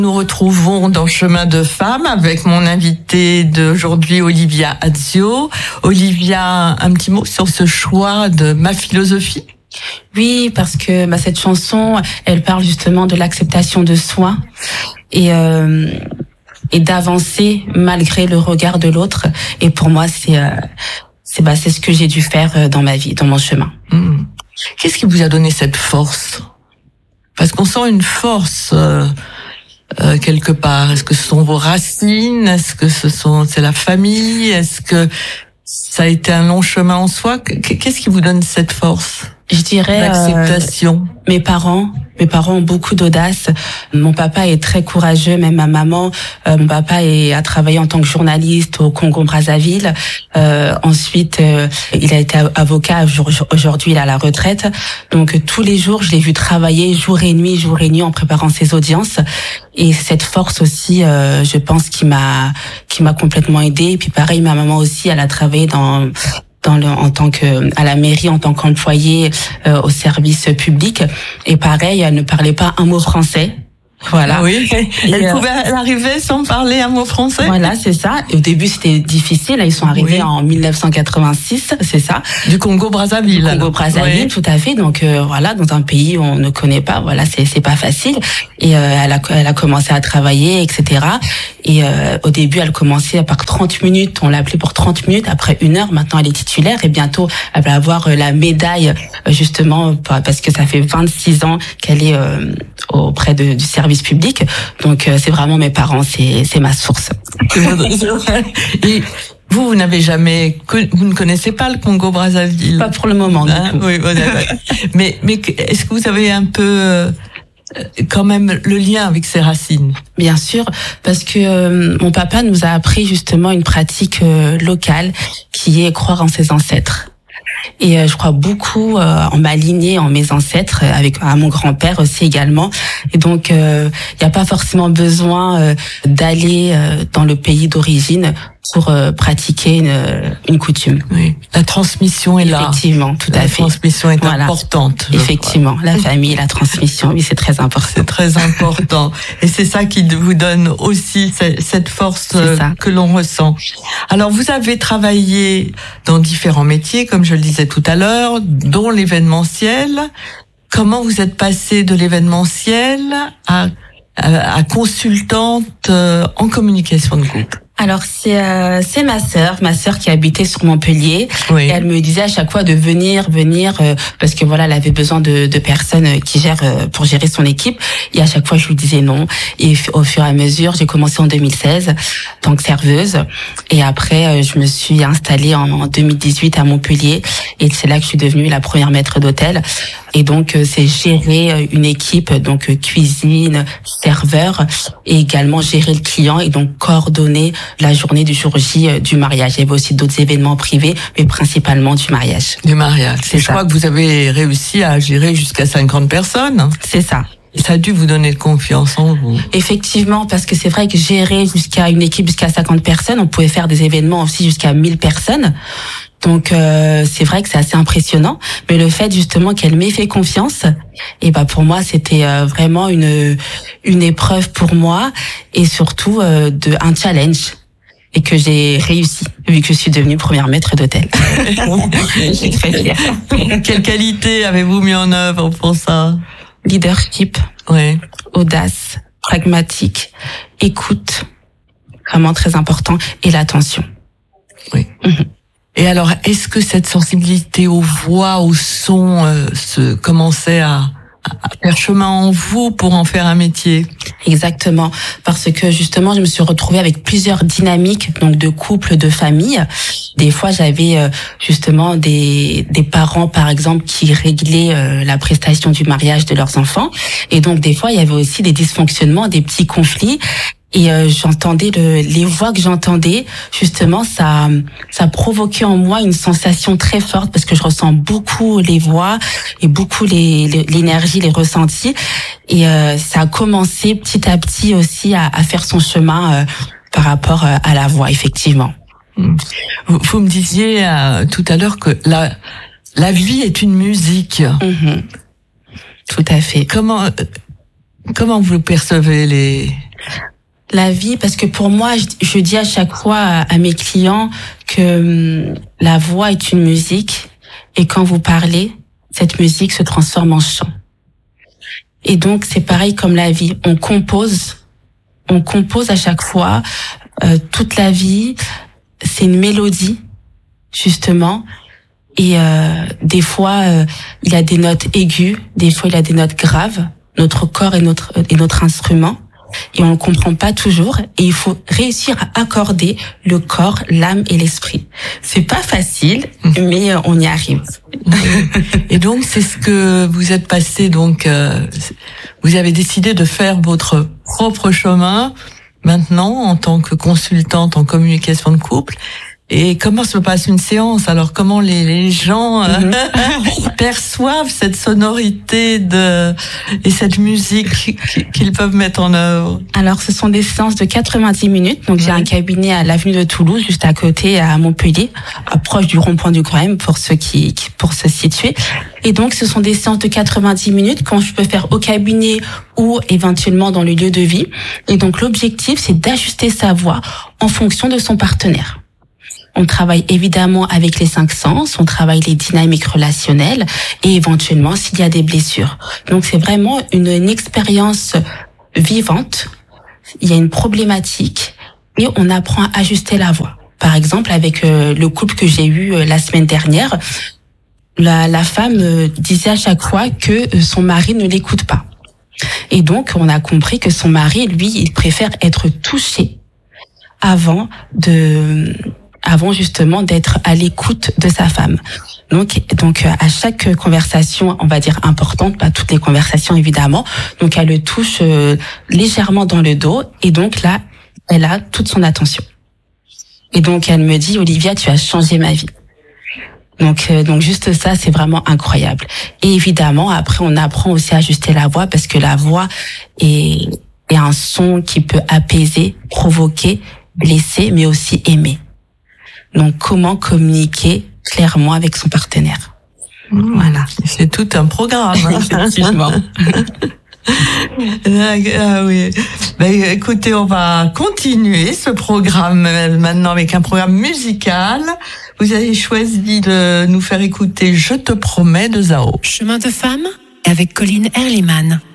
Nous retrouvons dans Chemin de Femme avec mon invitée d'aujourd'hui, Olivia Azio. Olivia, un petit mot sur ce choix de Ma philosophie? Oui, parce que cette chanson, elle parle justement de l'acceptation de soi et d'avancer malgré le regard de l'autre. Et pour moi, c'est ce que j'ai dû faire dans ma vie, dans mon chemin. Qu'est-ce qui vous a donné cette force? Parce qu'on sent une force quelque part. Est-ce que ce sont vos racines? Est-ce que c'est la famille? Est-ce que ça a été un long chemin en soi? Qu'est-ce qui vous donne cette force? Je dirais l'acceptation. Mes parents ont beaucoup d'audace. Mon papa est très courageux, même ma maman. Mon papa a travaillé en tant que journaliste au Congo-Brazzaville. Ensuite, il a été avocat. Aujourd'hui, il est à la retraite. Donc tous les jours, je l'ai vu travailler jour et nuit en préparant ses audiences. Et cette force aussi, je pense, qui m'a complètement aidée. Et puis pareil, ma maman aussi, elle a travaillé à la mairie en tant qu'employée au service public, et pareil, elle ne parlait pas un mot français. Voilà. Ah oui. Elle pouvait arriver sans parler un mot français. Voilà, c'est ça. Et au début, c'était difficile. Là, ils sont arrivés en 1986, c'est ça. Du Congo-Brazzaville. Du Congo-Brazzaville, tout à fait. Donc voilà, dans un pays où on ne connaît pas, voilà, c'est pas facile. Et elle a commencé à travailler, etc. Et au début, elle commençait par 30 minutes. On l'appelait pour 30 minutes. Après 1 heure, maintenant, elle est titulaire. Et bientôt, elle va avoir la médaille, justement, parce que ça fait 26 ans qu'elle est auprès du service public. Donc c'est vraiment mes parents, c'est ma source. Et vous n'avez jamais, vous ne connaissez pas le Congo-Brazzaville? Pas pour le moment. Oui, mais est-ce que vous avez un peu quand même le lien avec ses racines? Bien sûr, parce que mon papa nous a appris justement une pratique locale qui est croire en ses ancêtres. Et je crois beaucoup en ma lignée, en mes ancêtres, à mon grand-père aussi également. Et donc, il n'y a pas forcément besoin d'aller dans le pays d'origine pour pratiquer une coutume. Oui. La transmission est là. Effectivement, tout à fait. La transmission est importante. Effectivement, la famille, la transmission, oui, c'est très important. C'est très important. Et c'est ça qui vous donne aussi cette force que l'on ressent. Alors, vous avez travaillé dans différents métiers, comme je le disais tout à l'heure, dont l'événementiel. Comment vous êtes passée de l'événementiel à consultante en communication de groupe? Alors c'est ma sœur qui habitait sur Montpellier. Oui. Et elle me disait à chaque fois de venir parce que voilà, elle avait besoin de personnes qui gèrent pour gérer son équipe, et à chaque fois je lui disais non. Et au fur et à mesure, j'ai commencé en 2016 en tant que serveuse, et après je me suis installée en 2018 à Montpellier, et c'est là que je suis devenue la première maître d'hôtel. Et donc c'est gérer une équipe, donc cuisine, serveur, et également gérer le client, et donc coordonner la journée du jour J du mariage. Il y avait aussi d'autres événements privés, mais principalement du mariage. Du mariage. Je crois que vous avez réussi à gérer jusqu'à 50 personnes. C'est ça. Et ça a dû vous donner de confiance en vous. Effectivement, parce que c'est vrai que gérer une équipe jusqu'à 50 personnes, on pouvait faire des événements aussi jusqu'à 1000 personnes. Donc c'est vrai que c'est assez impressionnant, mais le fait justement qu'elle m'ait fait confiance, et pour moi c'était vraiment une épreuve pour moi, et surtout un challenge, et que j'ai réussi vu que je suis devenue première maître d'hôtel. Je suis très fière. Quelle qualité avez-vous mis en œuvre pour ça? Leadership, audace, pragmatique, écoute, vraiment très important, et l'attention. Oui. Et alors, est-ce que cette sensibilité aux voix, aux sons, commençait à faire chemin en vous pour en faire un métier? Exactement, parce que justement, je me suis retrouvée avec plusieurs dynamiques, donc de couple, de famille. Des fois, j'avais justement des parents, par exemple, qui réglaient la prestation du mariage de leurs enfants, et donc des fois, il y avait aussi des dysfonctionnements, des petits conflits. Et j'entendais les voix que j'entendais, justement, ça provoquait en moi une sensation très forte, parce que je ressens beaucoup les voix et beaucoup l'énergie, les ressentis. Et ça a commencé petit à petit aussi à faire son chemin par rapport à la voix, effectivement. Vous me disiez tout à l'heure que la vie est une musique. Tout à fait. Comment vous percevez La vie, parce que pour moi, je dis à chaque fois à mes clients que la voix est une musique et quand vous parlez, cette musique se transforme en chant. Et donc, c'est pareil comme la vie. On compose à chaque fois, toute la vie. C'est une mélodie, justement. Et des fois, il y a des notes aiguës, des fois, il y a des notes graves. Notre corps est notre instrument. Et on ne comprend pas toujours. Et il faut réussir à accorder le corps, l'âme et l'esprit. C'est pas facile, mais on y arrive. Et donc, c'est ce que vous êtes passé. Donc, vous avez décidé de faire votre propre chemin maintenant en tant que consultante en communication de couple. Et comment se passe une séance? Alors, comment les gens perçoivent cette sonorité et cette musique qu'ils peuvent mettre en œuvre? Alors, ce sont des séances de 90 minutes. Donc, j'ai un cabinet à l'avenue de Toulouse, juste à côté, à Montpellier, proche du rond-point du Grand M, pour se situer. Et donc, ce sont des séances de 90 minutes quand je peux faire au cabinet ou éventuellement dans le lieu de vie. Et donc, l'objectif, c'est d'ajuster sa voix en fonction de son partenaire. On travaille évidemment avec les 5 sens, on travaille les dynamiques relationnelles et éventuellement s'il y a des blessures. Donc c'est vraiment une expérience vivante. Il y a une problématique et on apprend à ajuster la voix. Par exemple, avec le couple que j'ai eu la semaine dernière, la femme disait à chaque fois que son mari ne l'écoute pas. Et donc on a compris que son mari, lui, il préfère être touché avant justement d'être à l'écoute de sa femme. Donc à chaque conversation, on va dire importante, pas toutes les conversations évidemment, donc elle le touche légèrement dans le dos et donc là, elle a toute son attention. Et donc elle me dit, Olivia, tu as changé ma vie. Donc juste ça, c'est vraiment incroyable. Et évidemment, après on apprend aussi à ajuster la voix parce que la voix est un son qui peut apaiser, provoquer, blesser, mais aussi aimer. Donc, comment communiquer clairement avec son partenaire. Voilà. C'est tout un programme. Effectivement. Ah oui. Ben, écoutez, on va continuer ce programme maintenant avec un programme musical. Vous avez choisi de nous faire écouter Je te promets de Zao. Chemin de femme avec Colline Erliman.